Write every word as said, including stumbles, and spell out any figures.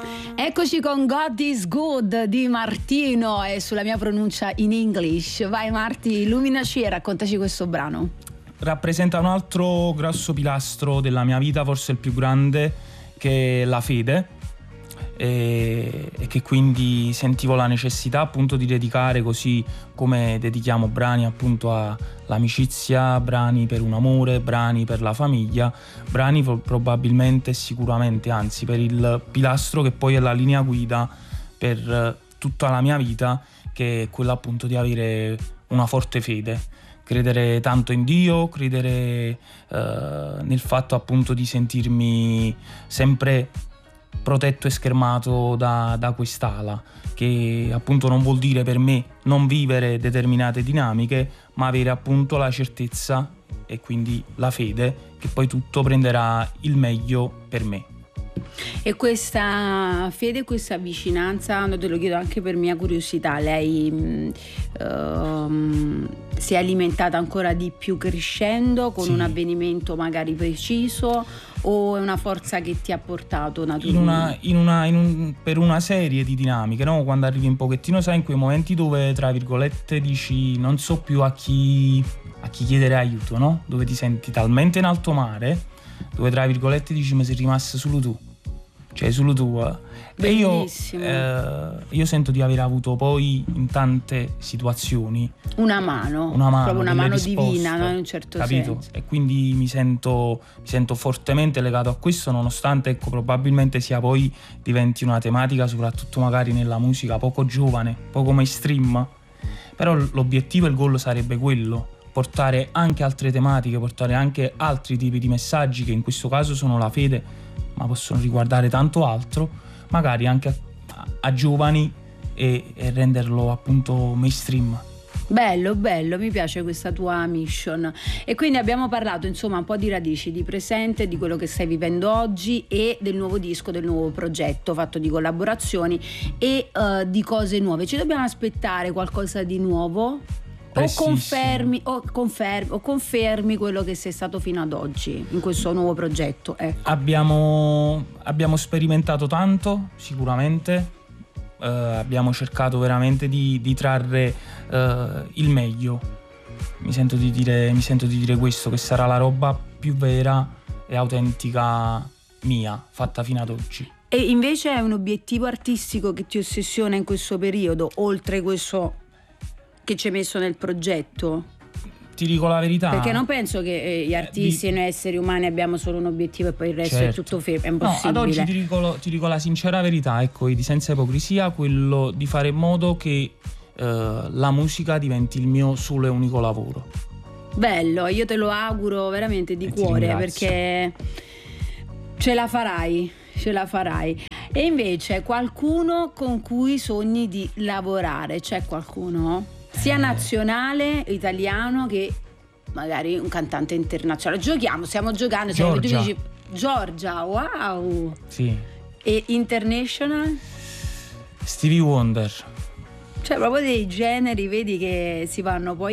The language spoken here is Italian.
Eccoci con God is Good di Martino e sulla mia pronuncia in English. Vai Marti, illuminaci e raccontaci questo brano. Rappresenta un altro grosso pilastro della mia vita, forse il più grande, che è la fede, e, e che quindi sentivo la necessità appunto di dedicare, così come dedichiamo brani appunto all'amicizia, brani per un amore, brani per la famiglia, brani probabilmente e sicuramente, anzi, per il pilastro che poi è la linea guida per tutta la mia vita, che è quella appunto di avere una forte fede, credere tanto in Dio, credere eh, nel fatto appunto di sentirmi sempre protetto e schermato da, da quest'ala, che appunto non vuol dire per me non vivere determinate dinamiche, ma avere appunto la certezza e quindi la fede che poi tutto prenderà il meglio per me. E questa fede, questa vicinanza, te lo chiedo anche per mia curiosità, lei mh, um, si è alimentata ancora di più crescendo con sì. un avvenimento magari preciso, o è una forza che ti ha portato naturalmente? In una, in una, in un, per una serie di dinamiche, no? Quando arrivi un pochettino, sai, in quei momenti dove tra virgolette dici non so più a chi, a chi chiedere aiuto, no? Dove ti senti talmente in alto mare, dove tra virgolette dici ma sei rimasto solo tu, cioè solo tu. E io, eh, io sento di aver avuto poi in tante situazioni una mano, una mano, proprio una mano risposte, divina, no? In un certo capito? senso. E quindi mi sento, mi sento fortemente legato a questo, nonostante ecco probabilmente sia poi diventi una tematica soprattutto magari nella musica poco giovane, poco mainstream, però l'obiettivo e il goal sarebbe quello: portare anche altre tematiche, portare anche altri tipi di messaggi, che in questo caso sono la fede, ma possono riguardare tanto altro, magari anche a, a giovani, e, e renderlo appunto mainstream. Bello, bello, mi piace questa tua mission. E quindi abbiamo parlato insomma un po' di radici, di presente, di quello che stai vivendo oggi e del nuovo disco, del nuovo progetto fatto di collaborazioni e uh, di cose nuove. Ci dobbiamo aspettare qualcosa di nuovo? O confermi, o confermi o confermi quello che sei stato fino ad oggi in questo nuovo progetto? Ecco. Abbiamo, abbiamo sperimentato tanto, sicuramente. Uh, abbiamo cercato veramente di, di trarre uh, il meglio. Mi sento di dire, mi sento di dire questo, che sarà la roba più vera e autentica mia, fatta fino ad oggi. E invece è un obiettivo artistico che ti ossessiona in questo periodo, oltre questo che ci hai messo nel progetto? Ti dico la verità, perché non penso che eh, gli artisti e noi esseri umani abbiamo solo un obiettivo e poi il resto certo. è tutto fermo, è impossibile. No, ad oggi ti dico, ti dico la sincera verità, ecco, di senza ipocrisia, quello di fare in modo che eh, la musica diventi il mio solo e unico lavoro. Bello, io te lo auguro veramente di e cuore, perché ce la farai, ce la farai. E invece qualcuno con cui sogni di lavorare, c'è qualcuno? Sia nazionale, italiano, che magari un cantante internazionale. Giochiamo, stiamo giocando. Giorgia. Tu dici, Giorgia, wow. Sì. E international? Stevie Wonder. Cioè proprio dei generi, vedi, che si vanno poi